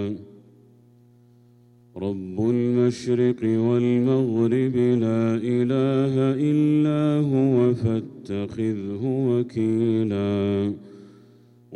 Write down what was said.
رب المشرق والمغرب لا إله إلا هو فاتخذه وكيلا